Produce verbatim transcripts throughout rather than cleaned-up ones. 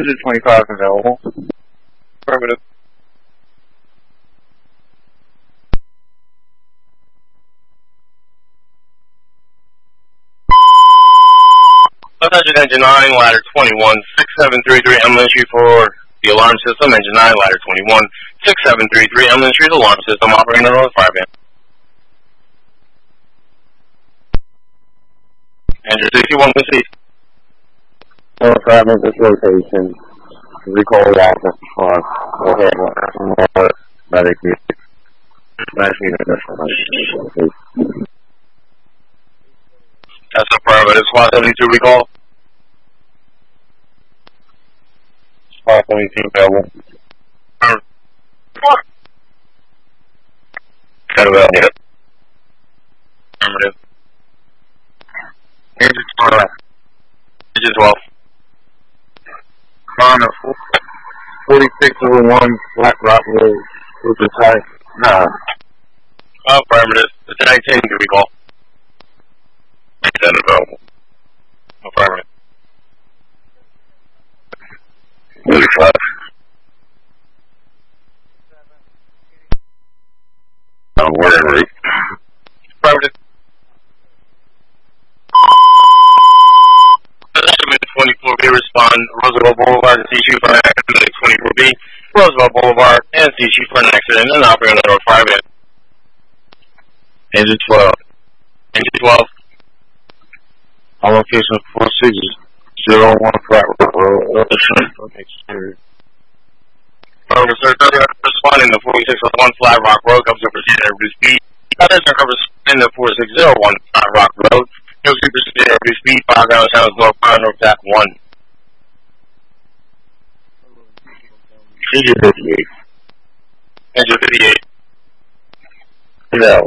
Engine twenty-five available. Affirmative. Engine nine, ladder twenty-one, six seven three three, Emily Street for the alarm system. Engine nine, ladder twenty-one, six seven three three, Emily Street alarm system, operating on the fire band. Engine sixty-one, proceed. No fragment this location. Recall the access to far. Go ahead, more medic music. Smash me the mission. That's affirmative. Squad seventy-two, recall. Squad seventy-two available. Kind of available. Affirmative. Engine twelve. Engine twelve. Connor, forty-six oh one, Black Rock Road, Lucas High. Nah. Affirmative. The tag team to recall. ten available. Affirmative. thirty-five. Oh, whatever. Affirmative. twenty-four B respond, Roosevelt Boulevard and C-Shoot for an accident, twenty-four B, Roosevelt Boulevard and C-Shoot for an accident, and operating on the road fire band. Engine twelve. Engine twelve. On location four six zero one Flat Road. Okay, sir. Affirmative, sir. Responding to forty-six oh one Flat Rock Road, comes to proceed at reduced speed. Others are covering the forty-six oh one Flat Rock Road. You'll see proceed at reduced speed, five ground channels, north, fire, north, attack one. Engine fifty-eight. Engine fifty-eight. No.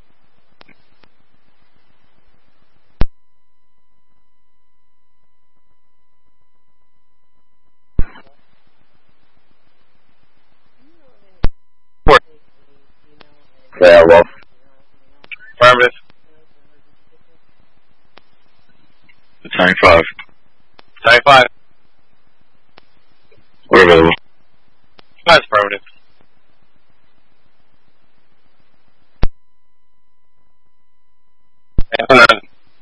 Yeah, well. Affirmative. ninety-five. ninety-five. We're available. That's affirmative. Engine nine.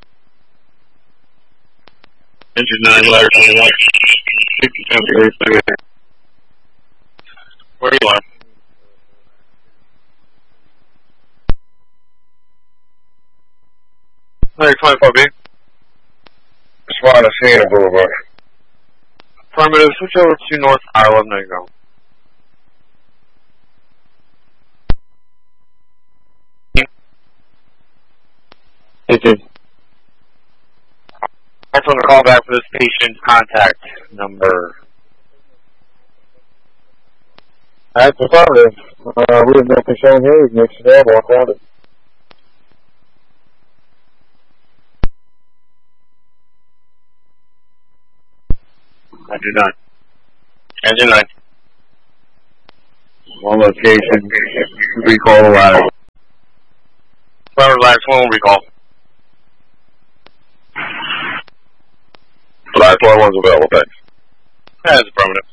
Engine nine, ladder twenty-one. sixty-seven, Where are you on? twenty-four B. Respond to Sienna Boulevard. Affirmative, switch over to North Island, there you go. Engine. Also want to call back for this patient's contact number. That's affirmative. Uh, we have nothing shown here. We can mix it up, walk around it. Engine nine. Engine nine. One location. Recall the ladder. Affirmative, ladder twenty-one, recall. Ladder twenty-one's available, thanks. That's affirmative.